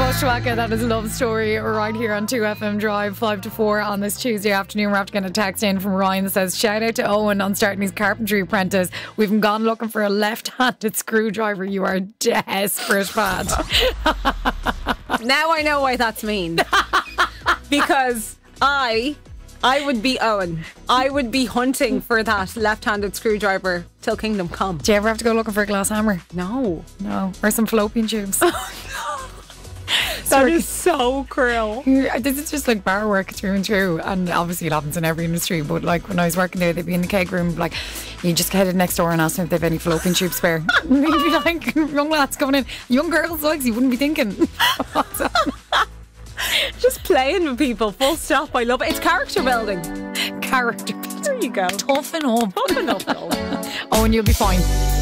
Bushwhacker, that is a love story right here on 2FM Drive, 5 to 4 on this Tuesday afternoon. We're after getting a text in from Ryan that says, shout out to Owen on starting his carpentry apprentice. We've gone looking for a left-handed screwdriver. You are desperate, Pat. Now I know why that's mean. Because I would be Owen. I would be hunting for that left-handed screwdriver till kingdom come. Do you ever have to go looking for a glass hammer? No. Or some fallopian tubes? That is so cruel. This is just like bar work through and through, and obviously it happens in every industry, but like when I was working there, they'd be in the keg room, like you just headed next door and asked them if they have any fallopian tubes spare. And they'd be like, young lads coming in, young girls, like, you wouldn't be thinking. Just playing with people, full stop. I love it. It's character building. Character. There you go. Toughen up. Toughen up, though. Oh, and you'll be fine.